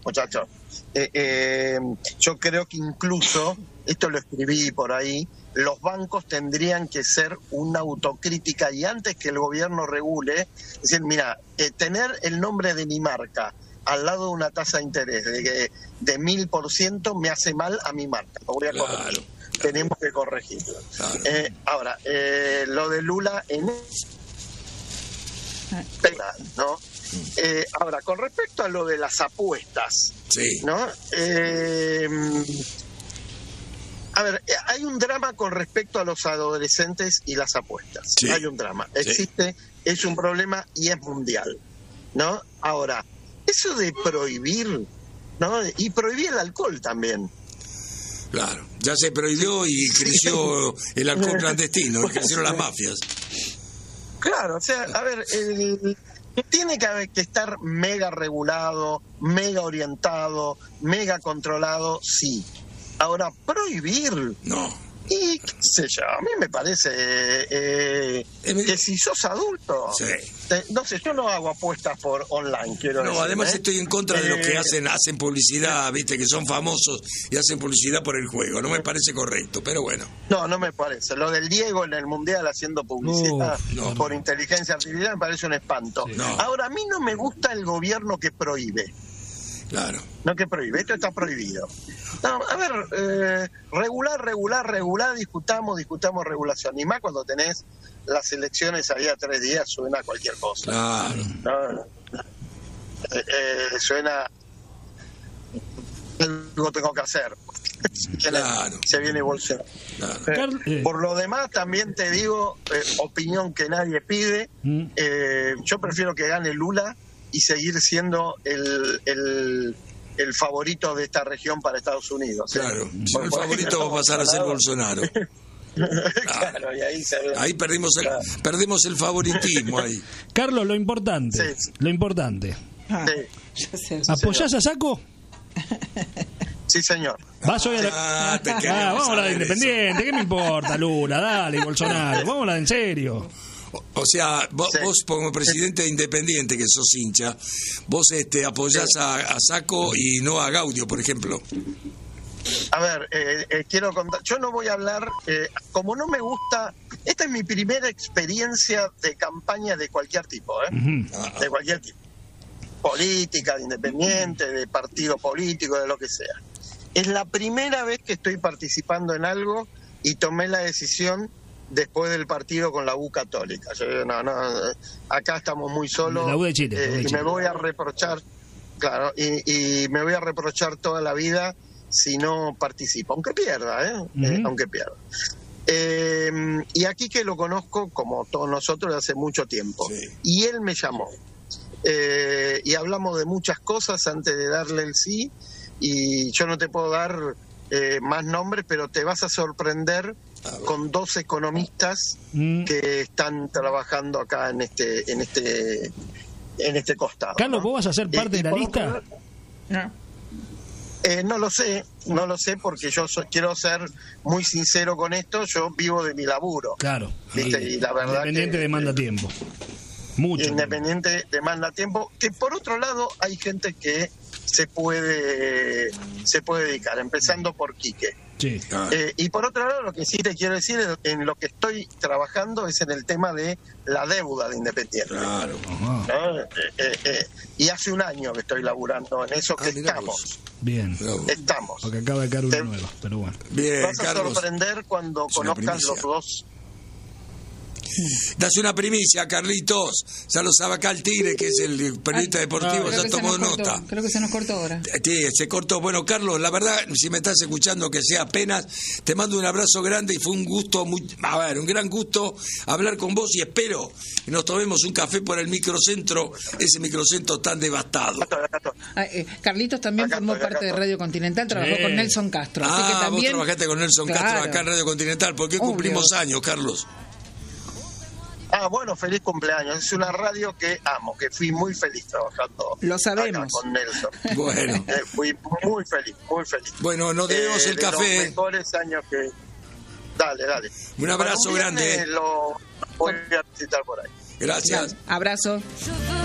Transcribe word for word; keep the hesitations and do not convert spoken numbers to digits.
muchachos. Eh, eh, yo creo que incluso, esto lo escribí por ahí, los bancos tendrían que ser una autocrítica y antes que el gobierno regule, decir, mira, eh, tener el nombre de mi marca al lado de una tasa de interés de, de mil por ciento me hace mal a mi marca. Lo voy a claro, corregir. Claro. Tenemos que corregirlo. Claro. Eh, ahora, eh, lo de Lula en... ¿no? Eh, ahora, con respecto a lo de las apuestas, sí. ¿no? Eh, a ver, hay un drama con respecto a los adolescentes y las apuestas. Sí. Hay un drama. Existe, sí. Es un problema y es mundial, ¿no? Ahora, eso de prohibir, ¿no? Y prohibir el alcohol también. Claro, ya se prohibió y creció el alcohol clandestino, y crecieron las mafias. Claro, o sea, a ver, el, tiene que, haber, que estar mega regulado, mega orientado, mega controlado, sí. Ahora, prohibir... No. Y qué sé yo, a mí me parece eh, que si sos adulto, sí. te, no sé, yo no hago apuestas por online, quiero No, decir, además ¿eh? estoy en contra de los que eh, hacen hacen publicidad, viste, que son famosos y hacen publicidad por el juego. No me parece correcto, pero bueno. No, no me parece. Lo del Diego en el Mundial haciendo publicidad no, no, por no. inteligencia artificial me parece un espanto. Sí. No. Ahora, a mí no me gusta el gobierno que prohíbe. Claro. No que prohíbe, esto está prohibido. No, a ver, eh, regular, regular, regular, discutamos, discutamos regulación. Y más cuando tenés las elecciones ahí a tres días, suena cualquier cosa. Claro. No, eh, eh, suena... Algo tengo que hacer. Claro. Se viene Bolsonaro. Claro. Eh, por lo demás, también te digo, eh, opinión que nadie pide, eh, yo prefiero que gane Lula y seguir siendo el, el, el favorito de esta región para Estados Unidos. Claro, ¿eh? si no el favorito va a pasar a ser Bolsonaro. Claro, y ahí, se ve. Ahí perdimos el, claro. perdimos el favoritismo ahí. Carlos, lo importante, sí, sí. lo importante. Ah, sí. Sí, ¿apoyás a Saco? Sí, señor. ¿Vas hoy a la... ah, te ah, vamos a la de Independiente, ¿qué me importa, Lula? Dale, Bolsonaro, vamos a la de en serio. O, o sea, vos, sí. vos como presidente de Independiente, que sos hincha, vos este, apoyás sí. a, a Saco y no a Gaudio, por ejemplo. A ver, eh, eh, quiero contar, yo no voy a hablar, eh, como no me gusta, esta es mi primera experiencia de campaña de cualquier tipo, ¿eh? Uh-huh. De cualquier tipo. Política, de Independiente, de partido político, de lo que sea. Es la primera vez que estoy participando en algo y tomé la decisión después del partido con la U Católica. Yo, no, no, acá estamos muy solos. La U de Chile, eh, U de y Chile. me voy a reprochar, claro, y, y me voy a reprochar toda la vida si no participo, aunque pierda, ¿eh? Uh-huh. eh aunque pierda. Eh, y aquí que lo conozco, como todos nosotros, de hace mucho tiempo. Sí. Y él me llamó. Eh, y hablamos de muchas cosas antes de darle el sí, y yo no te puedo dar eh, más nombres, pero te vas a sorprender con dos economistas mm. que están trabajando acá en este en este en este costado. Carlos, ¿no? ¿Vos vas a ser parte eh, de la lista? Otro, no. Eh, no lo sé, no lo sé porque yo so, quiero ser muy sincero con esto, yo vivo de mi laburo. Claro, ¿viste? Y la verdad Independiente que, demanda eh, tiempo. Mucho. Independiente demanda tiempo, que por otro lado hay gente que se puede se puede dedicar, empezando por Quique. Sí. Eh, y por otro lado, lo que sí te quiero decir, en lo que estoy trabajando es en el tema de la deuda de Independiente. Claro. ¿No? Eh, eh, eh, y hace un año que estoy laburando en eso, que ah, estamos. Vos. Bien. Estamos. Porque acaba de caer una nueva, pero bueno. Bien, vas a Carlos. sorprender cuando conozcas los dos. Das una primicia, Carlitos. Ya lo sabe acá el Tigre, que es el periodista deportivo, ya tomó nota. Creo que se nos cortó ahora. Sí, se cortó. Bueno, Carlos, la verdad, si me estás escuchando, que sea apenas, te mando un abrazo grande y fue un gusto, muy, a ver, un gran gusto hablar con vos y espero que nos tomemos un café por el microcentro, ese microcentro tan devastado. Ah, eh, Carlitos también acá formó estoy, parte de Radio Continental, trabajó sí. con Nelson Castro. Ah, así que también... vos trabajaste con Nelson claro. Castro acá en Radio Continental. ¿Por qué Obvio. cumplimos años, Carlos? Ah, bueno, feliz cumpleaños. Es una radio que amo, que fui muy feliz trabajando. Lo sabemos. Acá con Nelson. Bueno. Eh, fui muy feliz, muy feliz. Bueno, nos debemos eh, el de café. Los mejores años que... Dale, dale. Un abrazo un grande. Lo voy a visitar por ahí. Gracias. Abrazo.